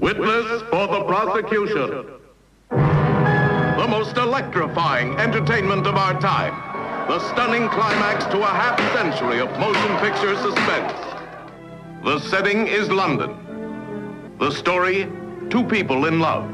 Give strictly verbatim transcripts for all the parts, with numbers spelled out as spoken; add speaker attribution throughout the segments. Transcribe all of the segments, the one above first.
Speaker 1: Witness for the prosecution. The most electrifying entertainment of our time. The stunning climax to a half century of motion picture suspense. The setting is London. The story, two people in love.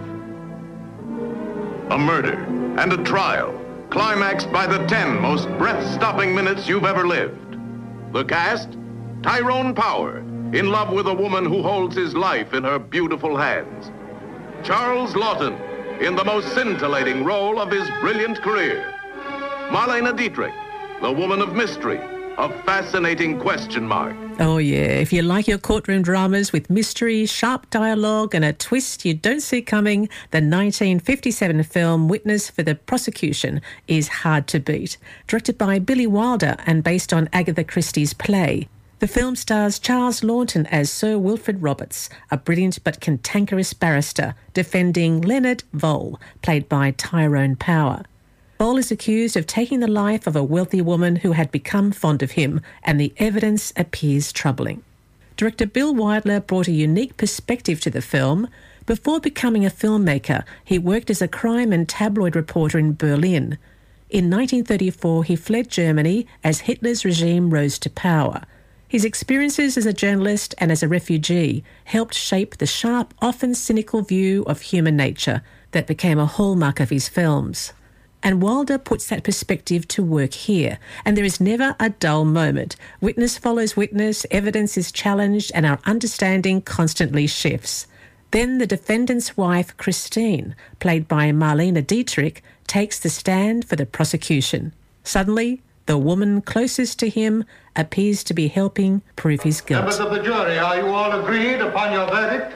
Speaker 1: A murder and a trial, climaxed by the ten most breath-stopping minutes you've ever lived. The cast, Tyrone Power, in love with a woman who holds his life in her beautiful hands. Charles Laughton, in the most scintillating role of his brilliant career. Marlene Dietrich, the woman of mystery, a fascinating question mark.
Speaker 2: Oh, yeah. If you like your courtroom dramas with mystery, sharp dialogue and a twist you don't see coming, the nineteen fifty-seven film Witness for the Prosecution is hard to beat. Directed by Billy Wilder and based on Agatha Christie's play. The film stars Charles Laughton as Sir Wilfrid Roberts, a brilliant but cantankerous barrister, defending Leonard Vole, played by Tyrone Power. Vole is accused of taking the life of a wealthy woman who had become fond of him, and the evidence appears troubling. Director Bill Wilder brought a unique perspective to the film. Before becoming a filmmaker, he worked as a crime and tabloid reporter in Berlin. In nineteen thirty-four, he fled Germany as Hitler's regime rose to power. His experiences as a journalist and as a refugee helped shape the sharp, often cynical view of human nature that became a hallmark of his films. And Wilder puts that perspective to work here, and there is never a dull moment. Witness follows witness, evidence is challenged, and our understanding constantly shifts. Then the defendant's wife, Christine, played by Marlene Dietrich, takes the stand for the prosecution. Suddenly, the woman closest to him appears to be helping prove his guilt.
Speaker 3: Members of the jury, are you all agreed upon your verdict?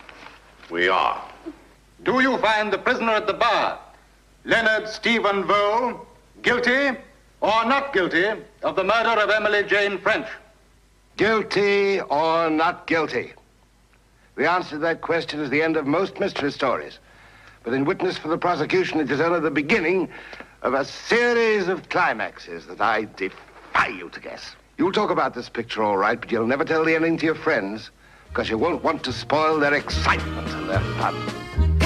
Speaker 1: We are.
Speaker 3: Do you find the prisoner at the bar, Leonard Stephen Vole, guilty or not guilty of the murder of Emily Jane French?
Speaker 4: Guilty or not guilty? The answer to that question is the end of most mystery stories. But in Witness for the Prosecution, it is only the beginning of a series of climaxes that I defy you to guess. You'll talk about this picture all right, but you'll never tell the ending to your friends because you won't want to spoil their excitement and their fun.